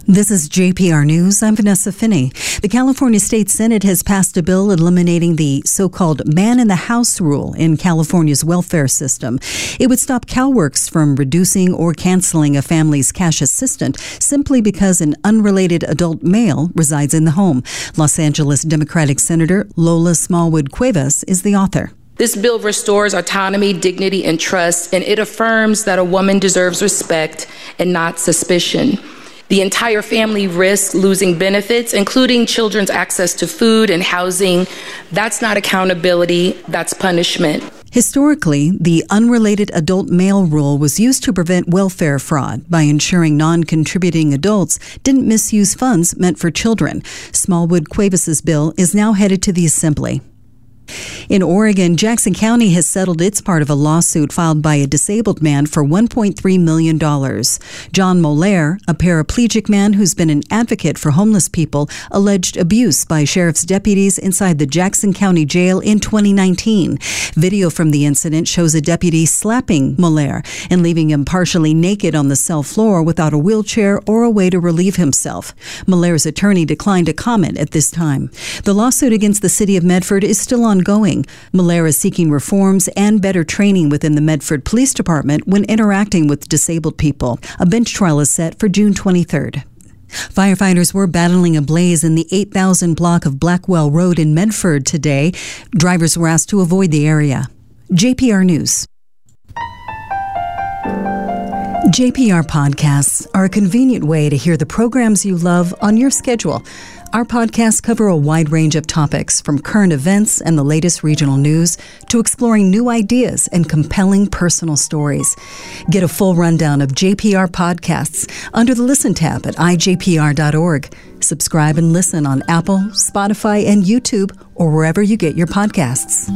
This is JPR News. I'm Vanessa Finney. The California State Senate has passed a bill eliminating the so-called man-in-the-house rule in California's welfare system. It would stop CalWORKs from reducing or canceling a family's cash assistant simply because an unrelated adult male resides in the home. Los Angeles Democratic Senator Lola Smallwood Cuevas is the author. This bill restores autonomy, dignity, and trust, and it affirms that a woman deserves respect and not suspicion. The entire family risks losing benefits, including children's access to food and housing. That's not accountability, that's punishment. Historically, the unrelated adult male rule was used to prevent welfare fraud by ensuring non-contributing adults didn't misuse funds meant for children. Smallwood Cuevas' bill is now headed to the Assembly. In Oregon, Jackson County has settled its part of a lawsuit filed by a disabled man for $1.3 million. John Moller, a paraplegic man who's been an advocate for homeless people, alleged abuse by sheriff's deputies inside the Jackson County Jail in 2019. Video from the incident shows a deputy slapping Moller and leaving him partially naked on the cell floor without a wheelchair or a way to relieve himself. Moller's attorney declined to comment at this time. The lawsuit against the city of Medford is still ongoing. Moller is seeking reforms and better training within the Medford Police Department when interacting with disabled people. A bench trial is set for June 23rd. Firefighters were battling a blaze in the 8,000 block of Blackwell Road in Medford today. Drivers were asked to avoid the area. JPR News. JPR podcasts are a convenient way to hear the programs you love on your schedule. Our podcasts cover a wide range of topics, from current events and the latest regional news to exploring new ideas and compelling personal stories. Get a full rundown of JPR podcasts under the Listen tab at ijpr.org. Subscribe and listen on Apple, Spotify, and YouTube, or wherever you get your podcasts.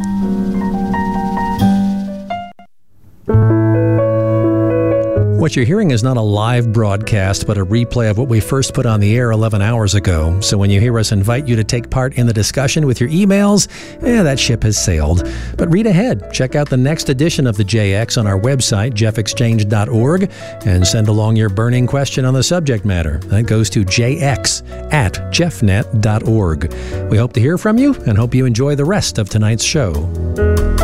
What you're hearing is not a live broadcast, but a replay of what we first put on the air 11 hours ago. So when you hear us invite you to take part in the discussion with your emails, that ship has sailed. But read ahead. Check out the next edition of the JX on our website, jeffexchange.org, and send along your burning question on the subject matter. That goes to jx@jeffnet.org. We hope to hear from you and hope you enjoy the rest of tonight's show.